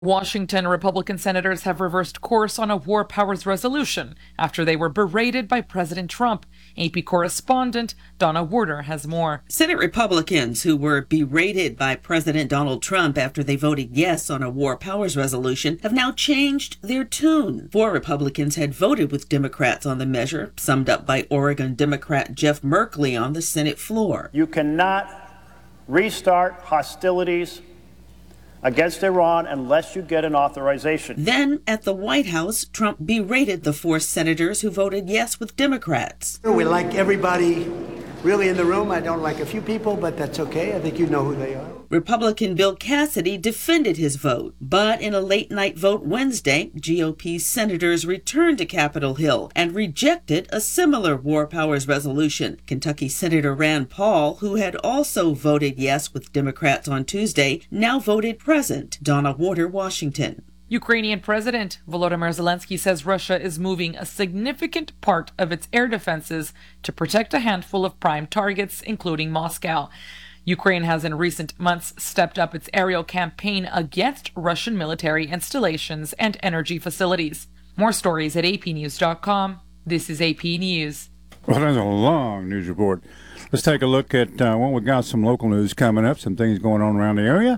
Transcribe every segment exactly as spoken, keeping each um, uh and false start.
Washington Republican senators have reversed course on a war powers resolution after they were berated by President Trump. A P correspondent Donna Warder has more. Senate Republicans who were berated by President Donald Trump after they voted yes on a war powers resolution have now changed their tune. Four Republicans had voted with Democrats on the measure, summed up by Oregon Democrat Jeff Merkley on the Senate floor. You cannot restart hostilities against Iran unless you get an authorization. Then, at the White House, Trump berated the four senators who voted yes with Democrats. We like everybody really in the room. I don't like a few people, but that's okay. I think you know who they are. Republican Bill Cassidy defended his vote, but in a late-night vote Wednesday, G O P senators returned to Capitol Hill and rejected a similar war powers resolution. Kentucky Senator Rand Paul, who had also voted yes with Democrats on Tuesday, now voted present. Donna Warder, Washington. Ukrainian President Volodymyr Zelensky says Russia is moving a significant part of its air defenses to protect a handful of prime targets, including Moscow. Ukraine has in recent months stepped up its aerial campaign against Russian military installations and energy facilities. More stories at A P news dot com. This is A P News. Well, that's a long news report. Let's take a look at, uh, well, we've got some local news coming up, some things going on around the area.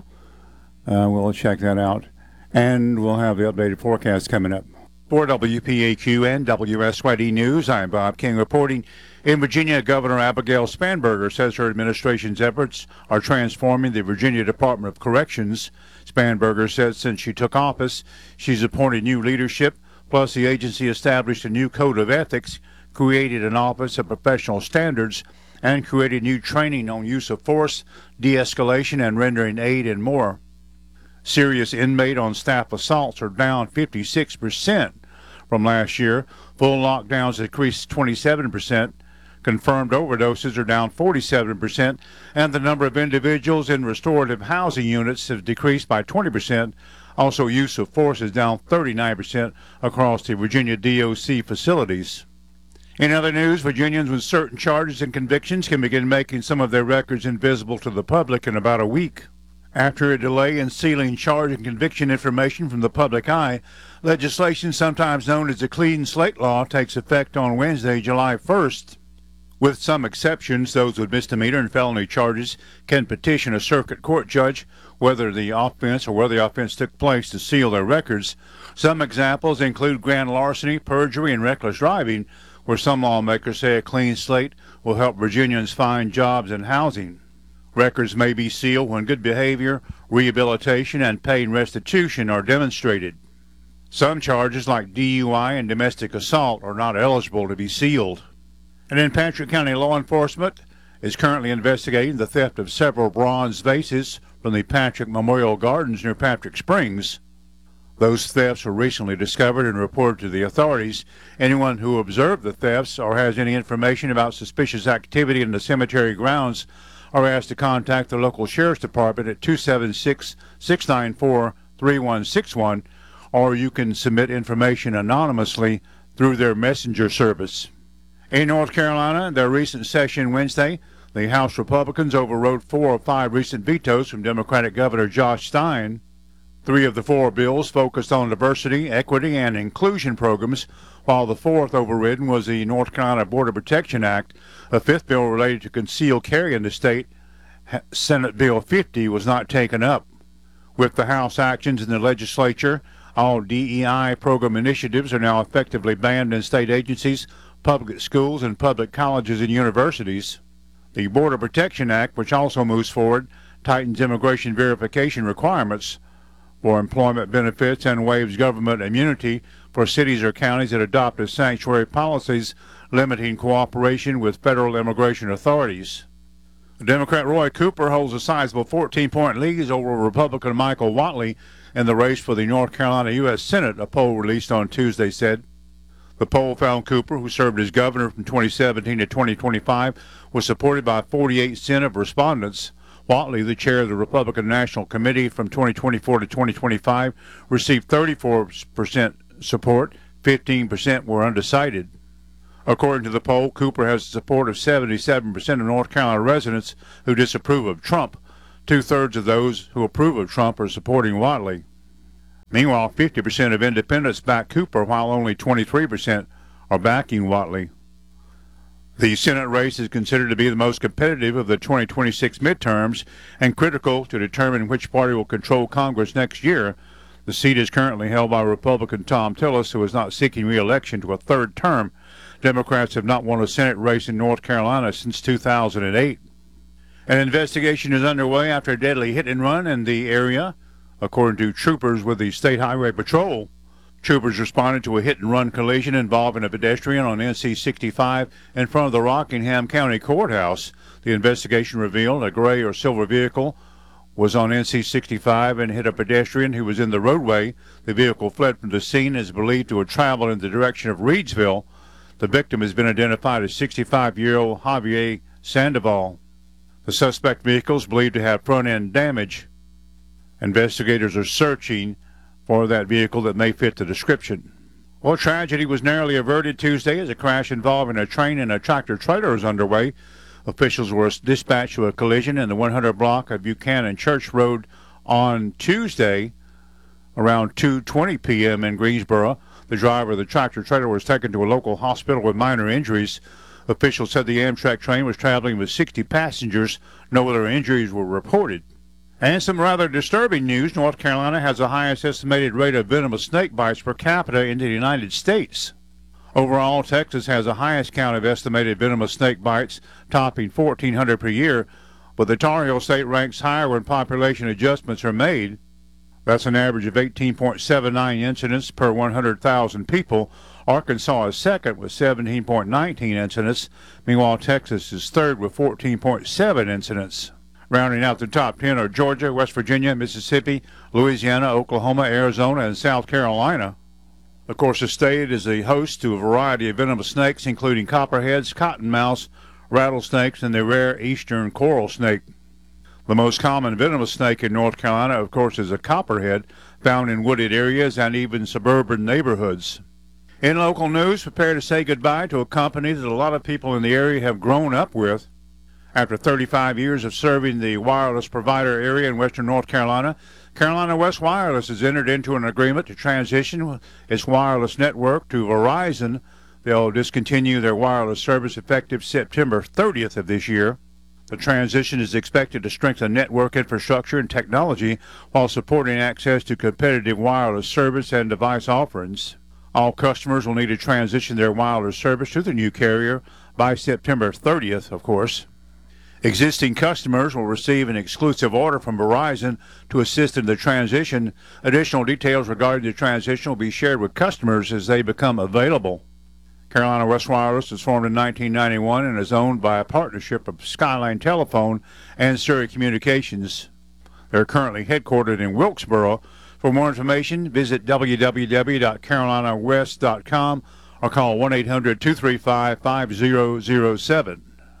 Uh, we'll check that out. And we'll have the updated forecast coming up. For W P A Q and W S Y D News, I'm Bob King reporting. In Virginia, Governor Abigail Spanberger says her administration's efforts are transforming the Virginia Department of Corrections. Spanberger says since she took office, she's appointed new leadership, plus the agency established a new code of ethics, created an Office of Professional Standards, and created new training on use of force, de-escalation, and rendering aid and more. Serious inmate on staff assaults are down fifty-six percent from last year. Full lockdowns decreased twenty-seven percent. Confirmed overdoses are down forty-seven percent. And the number of individuals in restorative housing units has decreased by twenty percent. Also, use of force is down thirty-nine percent across the Virginia D O C facilities. In other news, Virginians with certain charges and convictions can begin making some of their records invisible to the public in about a week. After a delay in sealing charge and conviction information from the public eye, legislation sometimes known as the Clean Slate Law takes effect on Wednesday, July first. With some exceptions, those with misdemeanor and felony charges can petition a circuit court judge whether the offense or where the offense took place to seal their records. Some examples include grand larceny, perjury, and reckless driving, where some lawmakers say a clean slate will help Virginians find jobs and housing. Records may be sealed when good behavior, rehabilitation, and paid restitution are demonstrated. Some charges like D U I and domestic assault are not eligible to be sealed. And in Patrick County, law enforcement is currently investigating the theft of several bronze vases from the Patrick Memorial Gardens near Patrick Springs. Those thefts were recently discovered and reported to the authorities. Anyone who observed the thefts or has any information about suspicious activity in the cemetery grounds are asked to contact the local sheriff's department at two seven six, six nine four, three one six one, or you can submit information anonymously through their messenger service. In North Carolina, their recent session Wednesday, the House Republicans overrode four of five recent vetoes from Democratic Governor Josh Stein. Three of the four bills focused on diversity, equity, and inclusion programs, while the fourth overridden was the North Carolina Border Protection Act. A fifth bill related to concealed carry in the state, Senate Bill fifty, was not taken up. With the House actions in the legislature, all D E I program initiatives are now effectively banned in state agencies, public schools, and public colleges and universities. The Border Protection Act, which also moves forward, tightens immigration verification requirements for employment benefits and waives government immunity for cities or counties that adopted sanctuary policies limiting cooperation with federal immigration authorities. Democrat Roy Cooper holds a sizable fourteen-point lead over Republican Michael Whatley in the race for the North Carolina U S Senate, a poll released on Tuesday said. The poll found Cooper, who served as governor from twenty seventeen to twenty twenty-five, was supported by forty-eight percent of respondents. Whatley, the chair of the Republican National Committee from twenty twenty-four to twenty twenty-five, received thirty-four percent support, fifteen percent were undecided. According to the poll, Cooper has the support of seventy-seven percent of North Carolina residents who disapprove of Trump. Two-thirds of those who approve of Trump are supporting Whatley. Meanwhile, fifty percent of independents back Cooper, while only twenty-three percent are backing Whatley. The Senate race is considered to be the most competitive of the twenty twenty-six midterms and critical to determine which party will control Congress next year. The seat is currently held by Republican Thom Tillis, who is not seeking re-election to a third term. Democrats have not won a Senate race in North Carolina since two thousand eight. An investigation is underway after a deadly hit-and-run in the area, according to troopers with the State Highway Patrol. Troopers responded to a hit-and-run collision involving a pedestrian on N C sixty-five in front of the Rockingham County Courthouse. The investigation revealed a gray or silver vehicle was on N C sixty-five and hit a pedestrian who was in the roadway. The vehicle fled from the scene and is believed to have traveled in the direction of Reedsville. The victim has been identified as sixty-five-year-old Javier Sandoval. The suspect vehicle is believed to have front-end damage. Investigators are searching for that vehicle that may fit the description. Well, tragedy was narrowly averted Tuesday as a crash involving a train and a tractor-trailer is underway. Officials were dispatched to a collision in the one hundred block of Buchanan Church Road on Tuesday around two twenty p.m. in Greensboro. The driver of the tractor-trailer was taken to a local hospital with minor injuries. Officials said the Amtrak train was traveling with sixty passengers. No other injuries were reported. And some rather disturbing news. North Carolina has the highest estimated rate of venomous snake bites per capita in the United States. Overall, Texas has the highest count of estimated venomous snake bites, topping fourteen hundred per year, but the Tar Heel State ranks higher when population adjustments are made. That's an average of eighteen point seven nine incidents per one hundred thousand people. Arkansas is second with seventeen point one nine incidents. Meanwhile, Texas is third with fourteen point seven incidents. Rounding out the top ten are Georgia, West Virginia, Mississippi, Louisiana, Oklahoma, Arizona, and South Carolina. Of course, the state is the host to a variety of venomous snakes, including copperheads, cottonmouths, rattlesnakes, and the rare eastern coral snake. The most common venomous snake in North Carolina, of course, is a copperhead, found in wooded areas and even suburban neighborhoods. In local news, prepare to say goodbye to a company that a lot of people in the area have grown up with. After thirty-five years of serving the wireless provider area in western North Carolina, Carolina West Wireless has entered into an agreement to transition its wireless network to Verizon. They'll discontinue their wireless service effective September thirtieth of this year. The transition is expected to strengthen network infrastructure and technology while supporting access to competitive wireless service and device offerings. All customers will need to transition their wireless service to the new carrier by September thirtieth, of course. Existing customers will receive an exclusive order from Verizon to assist in the transition. Additional details regarding the transition will be shared with customers as they become available. Carolina West Wireless was formed in nineteen ninety-one and is owned by a partnership of Skyline Telephone and Surrey Communications. They're currently headquartered in Wilkesboro. For more information, visit w w w dot carolina west dot com or call one eight hundred two three five five zero zero seven.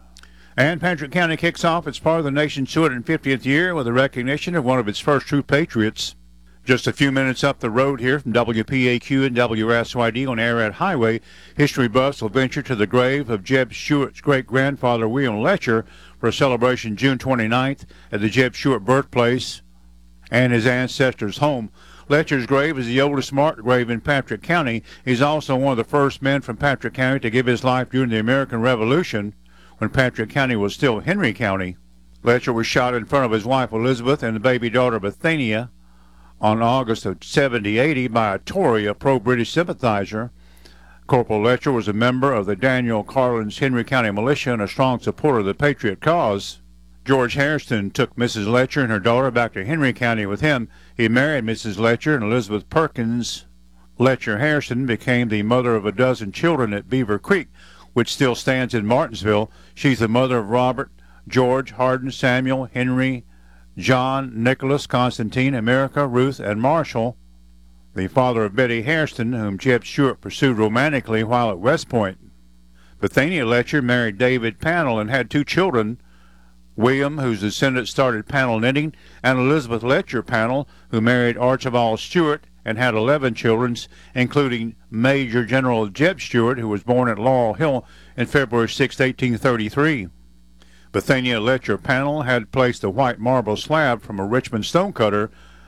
And Patrick County kicks off its part of the nation's two hundred fiftieth year with a recognition of one of its first true patriots. Just a few minutes up the road here from W P A Q and W S Y D on Arrowhead Highway, history buffs will venture to the grave of Jeb Stuart's great-grandfather William Letcher for a celebration June twenty-ninth at the Jeb Stuart birthplace and his ancestors' home. Letcher's grave is the oldest marked grave in Patrick County. He's also one of the first men from Patrick County to give his life during the American Revolution, when Patrick County was still Henry County. Letcher was shot in front of his wife Elizabeth and the baby daughter Bethania on August of seventy eighty by a Tory, a pro-British sympathizer. Corporal Letcher was a member of the Daniel Carlin's Henry County Militia and a strong supporter of the Patriot cause. George Hairston took Missus Letcher and her daughter back to Henry County with him. He married Missus Letcher, and Elizabeth Perkins Letcher Hairston became the mother of a dozen children at Beaver Creek, which still stands in Martinsville. She's the mother of Robert, George, Hardin, Samuel, Henry, John, Nicholas, Constantine, America, Ruth, and Marshall, the father of Betty Hairston, whom Jeb Stuart pursued romantically while at West Point. Bethania Letcher married David Pannell and had two children, William, whose descendants started Pannell Knitting, and Elizabeth Letcher Pannell, who married Archibald Stuart and had eleven children, including Major General Jeb Stuart, who was born at Laurel Hill in February sixth, eighteen thirty-three. Bethania Letcher Pannell had placed a white marble slab from a Richmond stonecutter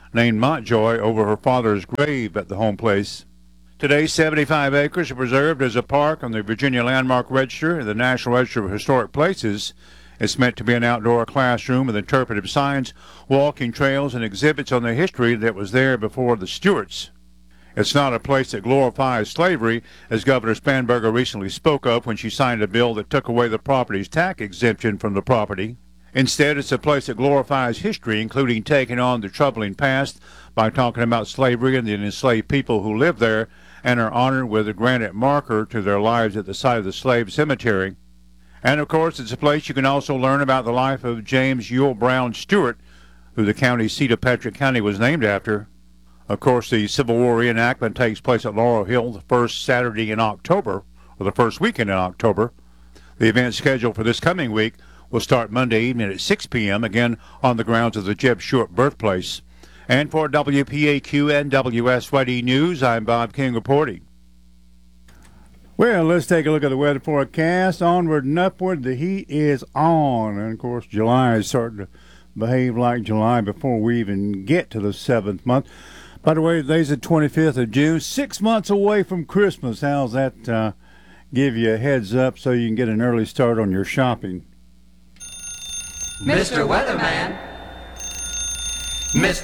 named Montjoy over her father's grave at the home place. Today, seventy-five acres are preserved as a park on the Virginia Landmark Register and the National Register of Historic Places. It's meant to be an outdoor classroom with interpretive signs, walking trails, and exhibits on the history that was there before the Stuarts. It's not a place that glorifies slavery, as Governor Spanberger recently spoke of when she signed a bill that took away the property's tax exemption from the property. Instead, it's a place that glorifies history, including taking on the troubling past by talking about slavery and the enslaved people who lived there, and are honored with a granite marker to their lives at the site of the slave cemetery. And of course, it's a place you can also learn about the life of James Ewell Brown Stuart, who the county seat of Patrick County was named after. Of course, the Civil War reenactment takes place at Laurel Hill the first Saturday in October, or the first weekend in October. The event scheduled for this coming week will start Monday evening at six p.m., again on the grounds of the Jeb Stuart birthplace. And for W P A Q and W S Y D News, I'm Bob King reporting. Well, let's take a look at the weather forecast. Onward and upward, the heat is on. And, of course, July is starting to behave like July before we even get to the seventh month. By the way, today's the twenty-fifth of June, six months away from Christmas. How's that uh, give you a heads up so you can get an early start on your shopping? Mister Weatherman. Mister